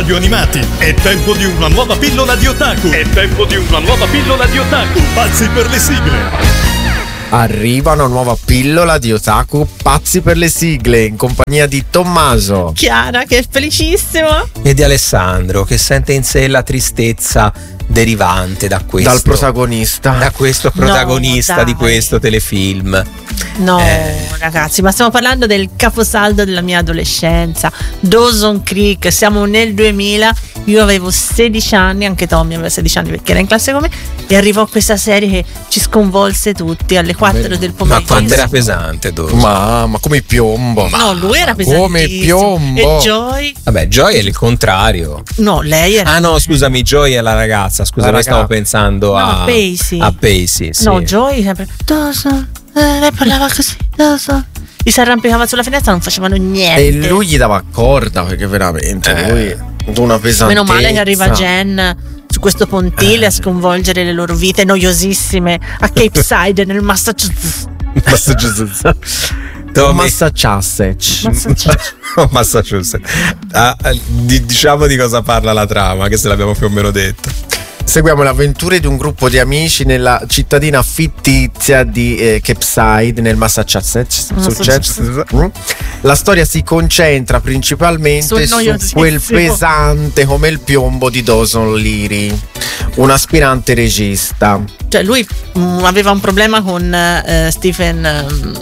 Radio Animati. È tempo di una nuova pillola di otaku. Pazzi per le sigle. Arriva una nuova pillola di otaku pazzi per le sigle in compagnia di Tommaso, Chiara che è felicissima e di Alessandro che sente in sé la tristezza derivante da questo, dal protagonista, da questo protagonista dai. di questo telefilm. No, ragazzi, ma stiamo parlando del caposaldo della mia adolescenza, Dawson's Creek. Siamo nel 2000, io avevo 16 anni, anche Tommy aveva 16 anni perché era in classe come me, e arrivò questa serie che ci sconvolse tutti alle 4 del pomeriggio. Ma quanto era pesante, ma come piombo. No, lui era pesantissimo. Come piombo. E Joy? Vabbè, Joy è il contrario. No, lei era... Ah no, scusami, Joy è la ragazza. Scusa, noi stavo pensando a Pacey. A Pacey, sì. No, Joy sempre Dawson, lei parlava così, Dawson. Gli si arrampicava sulla finestra, non facevano niente. E lui gli dava corda, perché veramente lui una pesantezza. Meno male che arriva Jen su questo pontile a sconvolgere le loro vite noiosissime a Cape Side nel Massachusetts. Massachusetts. Diciamo di cosa parla la trama, che se l'abbiamo più o meno detto. Seguiamo le avventure di un gruppo di amici nella cittadina fittizia di Cape Side nel Massachusetts. La storia si concentra principalmente su quel pesante come il piombo di Dawson Leary, un aspirante regista. Cioè lui aveva un problema con Steven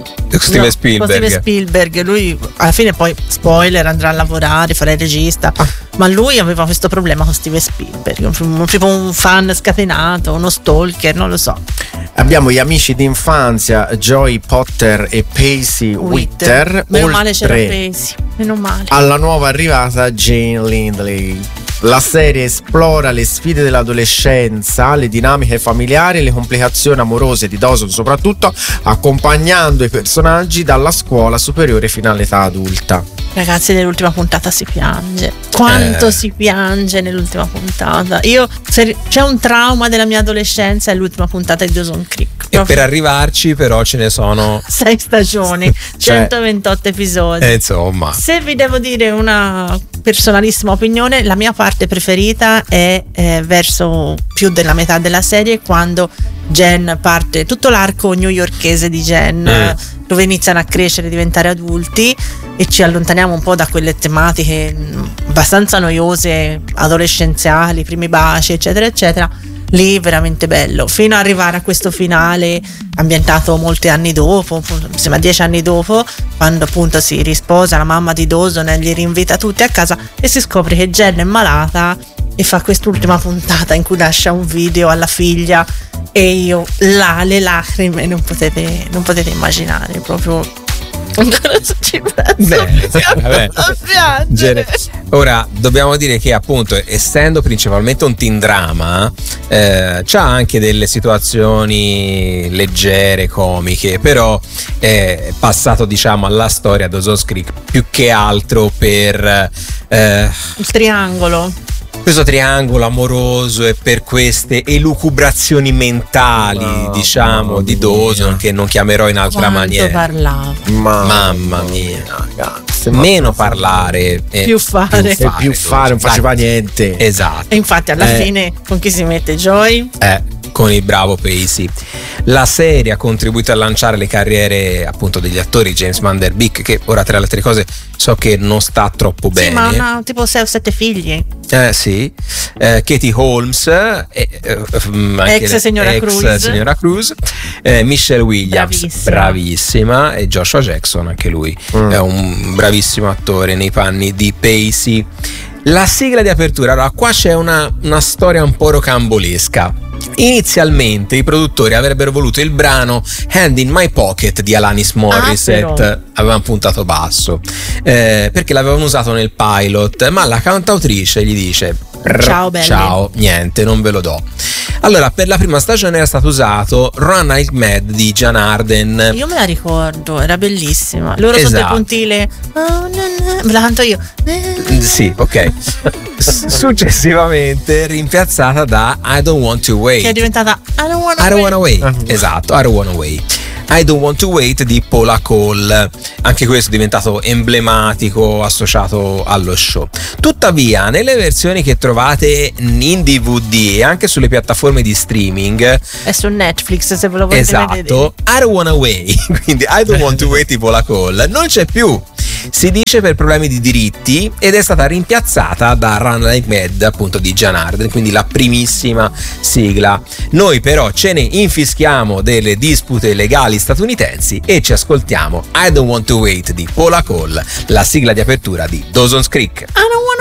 Spielberg. Lui alla fine poi, spoiler, andrà a lavorare, farà il regista. Ma lui aveva questo problema con Steven Spielberg, tipo un fan scatenato, uno stalker, non lo so. Abbiamo gli amici d'infanzia Joy Potter e Pacey Witter. Meno male c'era Pacey, meno male. Alla nuova arrivata Jane Lindley. La serie esplora le sfide dell'adolescenza, le dinamiche familiari e le complicazioni amorose di Dawson, soprattutto accompagnando i personaggi dalla scuola superiore fino all'età adulta. Ragazzi, nell'ultima puntata si piange. Quanto si piange nell'ultima puntata. C'è un trauma della mia adolescenza, è l'ultima puntata di Dawson's Creek. E per arrivarci però ce ne sono 6 stagioni, 128 episodi. Insomma, se vi devo dire una personalissima opinione, la mia parte preferita è verso più della metà della serie, quando Jen parte, tutto l'arco newyorkese di Jen, dove iniziano a crescere e diventare adulti, e ci allontaniamo un po' da quelle tematiche abbastanza noiose, adolescenziali, primi baci, eccetera eccetera. Lì veramente bello, fino ad arrivare a questo finale ambientato molti anni dopo, mi sembra 10 anni dopo, quando appunto si risposa la mamma di Dawson e gli rinvita tutti a casa e si scopre che Jen è malata, e fa quest'ultima puntata in cui lascia un video alla figlia, e io là le lacrime non potete immaginare, proprio. Ci Ora dobbiamo dire che appunto, essendo principalmente un teen drama, c'ha anche delle situazioni leggere, comiche, però è passato, diciamo, alla storia Dawson's Creek più che altro per il triangolo, questo triangolo amoroso, e per queste elucubrazioni mentali, diciamo, di Dawson, che non chiamerò in altra maniera. Parlava. Mamma mia, ragazzi, meno parlare e più fare, non faceva niente. Esatto. E infatti alla fine con chi si mette? Joy? Con il bravo Pacey. La serie ha contribuito a lanciare le carriere appunto degli attori. James Van Der Beek, che ora tra le altre cose so che non sta troppo bene. Sì, ma ha tipo 6 o 7 figli. Sì. Katie Holmes, ex signora Cruz, Michelle Williams, bravissima, e Joshua Jackson, anche lui è un bravissimo attore nei panni di Pacey. La sigla di apertura, allora qua c'è una storia un po' rocambolesca. Inizialmente i produttori avrebbero voluto il brano Hand in My Pocket di Alanis Morissette, avevano puntato basso, perché l'avevano usato nel pilot, ma la cantautrice gli dice ciao, niente, non ve lo do. Allora per la prima stagione era stato usato Run Like Mad di Jan Arden. Io me la ricordo, era bellissima. Loro sotto il pontile, me la canto io. Sì, ok. Successivamente rimpiazzata da I Don't Want to Wait, che è diventata I Don't Wanna Wait. Esatto, I Don't Wanna Wait. I Don't Want to Wait di Paula Cole. Anche questo è diventato emblematico, associato allo show. Tuttavia, nelle versioni che trovate in DVD e anche sulle piattaforme di streaming, è su Netflix se ve lo volete vedere. Esatto, I Don't Wanna Wait, quindi I Don't Want to Wait di Paula Cole non c'è più. Si dice per problemi di diritti, ed è stata rimpiazzata da Run Like Mad, appunto, di Jan Arden, quindi la primissima sigla. Noi però ce ne infischiamo delle dispute legali statunitensi e ci ascoltiamo I Don't Want to Wait di Paula Cole, la sigla di apertura di Dawson's Creek. I don't wanna